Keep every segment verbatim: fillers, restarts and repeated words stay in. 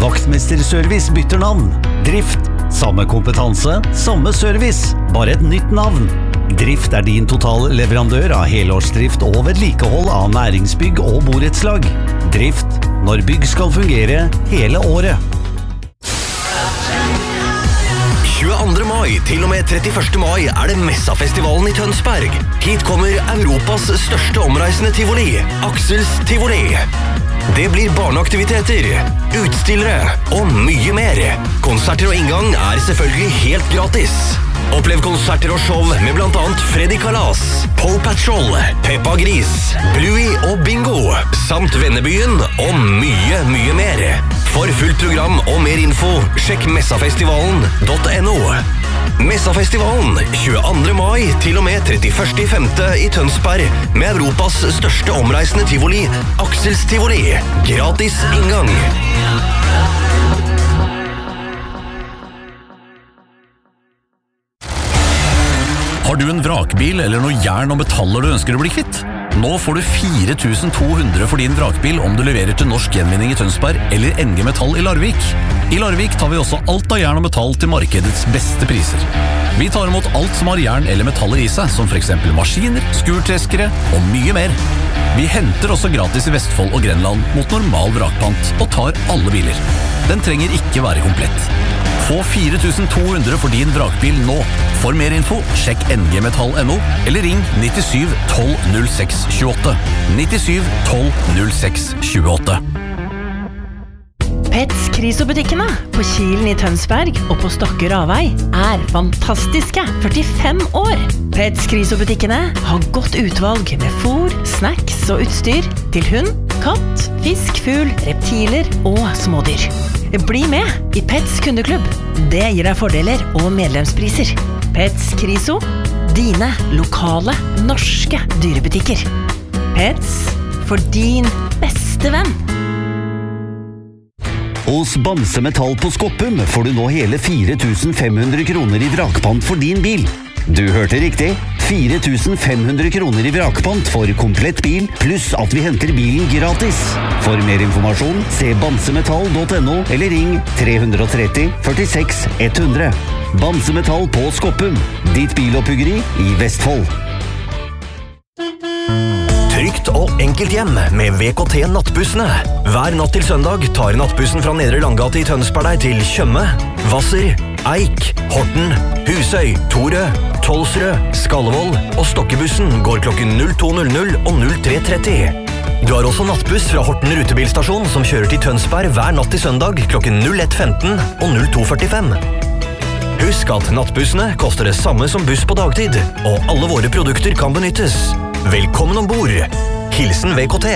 Vaktmesterservice bytter navn. Drift. Samme kompetanse, samme service. Bare et nytt navn. Drift er din totalleverandør av helårsdrift og vedlikehold av næringsbygg og borettslag. Drift. Når bygg skal fungere hele året. tjueandre mai til og med trettiførste mai er det Messafestivalen i Tønsberg. Hit kommer Europas største omreisende tivoli, Axels Tivoli. Det blir barneaktiviteter, utstillere og mye mer. Konserter og inngang er selvfølgelig helt gratis. Opplev konserter og show med blant annet Freddy Kalas, Paw Patrol, Peppa Gris, Bluey og Bingo, samt Vennebyen og mye, mye mer. For fullt program og mer info, sjekk messafestivalen punktum no. Messafestivalen tjueandre mai til og med trettiførste femte i Tønsberg med Europas største omreisende tivoli, Axels Tivoli. Gratis inngang. Har du en vrakbil eller noe jern og metaller du ønsker å bli kvitt? Nå får du fire tusen to hundre for din vrakbil om du leverer til Norsk Gjenvinning i Tønsberg eller N G Metall i Larvik. I Larvik tar vi også alt av jern og metall til markedets beste priser. Vi tar imot alt som har jern eller metaller i seg, som for eksempel maskiner, skurtreskere og mye mer. Vi henter også gratis i Vestfold og Grenland mot normal vrakpant og tar alle biler. Den trenger ikke være komplett. Få fire tusen to hundre for din vrakbil nå. For mer info, sjekk N G Metall punktum no eller ring nittisju tolv null seks tjueåtte. nittisju tolv null seks tjueåtte. Pets Kriso-butikkene på Kilen i Tønsberg og på Stokke Ravei er fantastiske førtifem år. Pets Kriso-butikkene har godt utvalg med fôr, snacks og utstyr til hund, katt, fisk, fugl, reptiler og smådyr. Bli med i Pets kundeklubb. Det gir deg fordeler og medlemspriser. Pets Kriso, dine lokale norske dyrebutikker. Pets for din beste venn. Hos Bamse Metall på Skoppum får du nå hele fire tusen fem hundre kroner i vrakpant for din bil. Du hørte riktig. fire tusen fem hundre kroner i vrakpant for komplett bil, pluss at vi henter bilen gratis. For mer informasjon, se bamsemetall punktum no eller ring tre tre tre førtiseks hundre. Bamse Metall på Skoppum, ditt biloppuggeri i Vestfold. Trygt og enkelt hjem med V K T Nattbussene. Hver natt til søndag tar nattbussen fra Nedre Langgate i Tønsberg deg til Tjøme, Hvasser, Eik, Horten, Husøy, Torø, Tolsrød, Skallevold og Stokkebussen går klokken null to null null og null tre tretti. Du har også nattbuss fra Horten rutebilstasjon som kjører til Tønsberg hver natt til søndag klokken null ett femten og null to førtifem. Husk at nattbussene koster det samme som buss på dagtid, og alle våre produkter kan benyttes. Velkommen ombord. Hilsen V K T.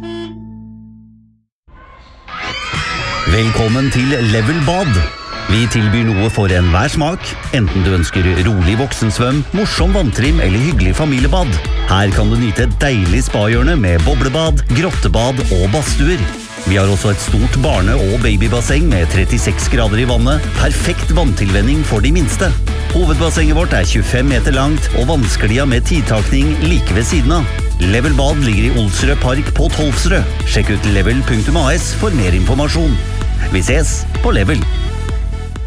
Velkommen til Level Bad. Vi tilbyr noe for enhver smak, enten du ønsker rolig voksensvøm, morsom vanntrim eller hyggelig familiebad. Her kan du nyte et deilig spahjørne med boblebad, grottebad og badstuer. Vi har også et stort barne- og babybasseng med trettiseks grader i vannet, perfekt vanntilvenning for de minste. Hovedbassenget vårt er tjuefem meter langt og vannsklia med tidtakning like ved siden av. Level Bad ligger i Olsrød Park på Tolvsrød. Sjekk ut level punktum a s for mer informasjon. Vi ses på Level.